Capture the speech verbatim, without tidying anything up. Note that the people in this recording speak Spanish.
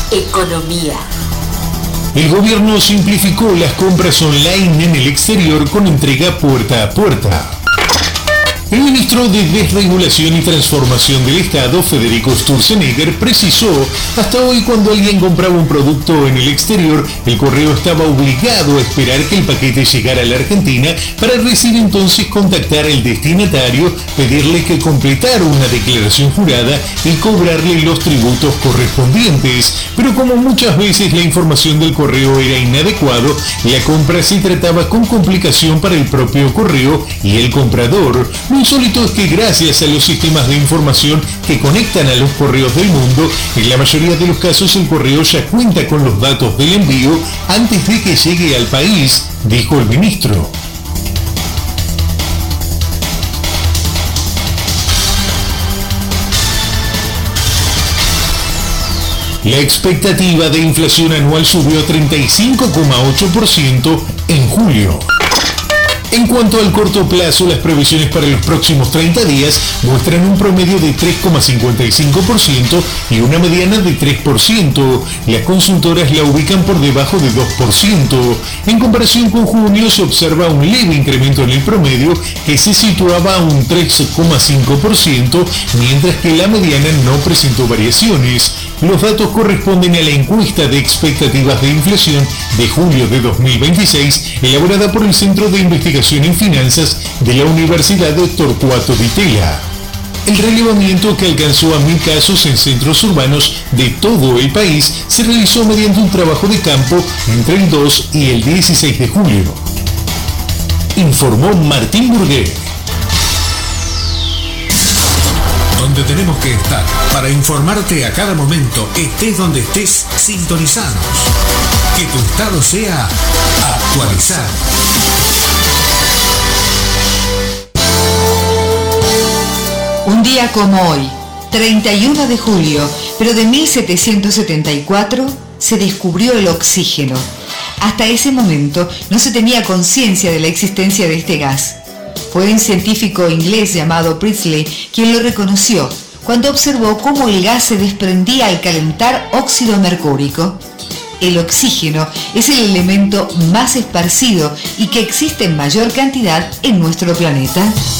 Economía. El gobierno simplificó las compras online en el exterior con entrega puerta a puerta. El ministro de Desregulación y Transformación del Estado, Federico Sturzenegger, precisó: hasta hoy, cuando alguien compraba un producto en el exterior, el correo estaba obligado a esperar que el paquete llegara a la Argentina para recién entonces contactar al destinatario, pedirle que completara una declaración jurada y cobrarle los tributos correspondientes. Pero como muchas veces la información del correo era inadecuado, la compra se trataba con complicación para el propio correo y el comprador. Lo insólito es que gracias a los sistemas de información que conectan a los correos del mundo, en la mayoría de los casos el correo ya cuenta con los datos del envío antes de que llegue al país, dijo el ministro. La expectativa de inflación anual subió a treinta y cinco coma ocho por ciento en julio. En cuanto al corto plazo, las previsiones para los próximos treinta días muestran un promedio de tres coma cincuenta y cinco por ciento y una mediana de tres por ciento. Las consultoras la ubican por debajo de dos por ciento. En comparación con junio se observa un leve incremento en el promedio, que se situaba a un tres coma cinco por ciento, mientras que la mediana no presentó variaciones. Los datos corresponden a la encuesta de expectativas de inflación de julio de dos mil veintiséis, elaborada por el Centro de Investigación en Finanzas de la Universidad de Torcuato Di Tella. El relevamiento, que alcanzó a mil casos en centros urbanos de todo el país, se realizó mediante un trabajo de campo entre el dos y el dieciséis de julio. Informó Martín Burgué. Donde tenemos que estar para informarte a cada momento, estés donde estés, sintonizados. Que tu estado sea actualizado. Un día como hoy, treinta y uno de julio, pero de mil setecientos setenta y cuatro, se descubrió el oxígeno. Hasta ese momento no se tenía conciencia de la existencia de este gas. Fue un científico inglés llamado Priestley quien lo reconoció cuando observó cómo el gas se desprendía al calentar óxido mercúrico. El oxígeno es el elemento más esparcido y que existe en mayor cantidad en nuestro planeta.